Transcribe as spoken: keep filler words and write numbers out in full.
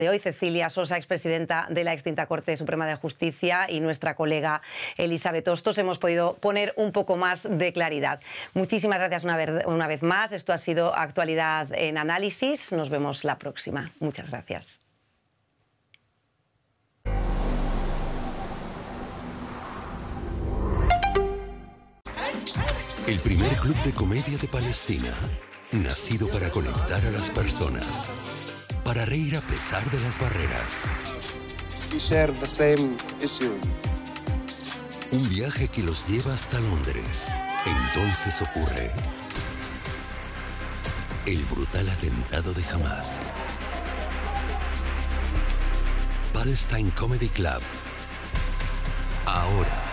de hoy, Cecilia Sosa, expresidenta de la extinta Corte Suprema de Justicia, y nuestra colega Elizabeth Hostos, hemos podido poner un poco más de claridad. Muchísimas gracias una vez, una vez más. Esto ha sido Actualidad en Análisis. Nos vemos la próxima. Muchas gracias. El primer club de comedia de Palestina, nacido para conectar a las personas, para reír a pesar de las barreras. We share the same issues. Un viaje que los lleva hasta Londres. Entonces ocurre el brutal atentado de Hamás. Palestine Comedy Club. Ahora.